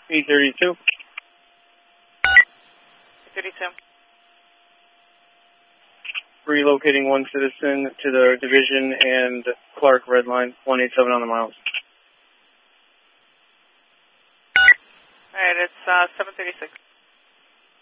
P32. 32. Relocating one citizen to the Division and Clark Red Line, 187 on the miles. Alright, it's 736.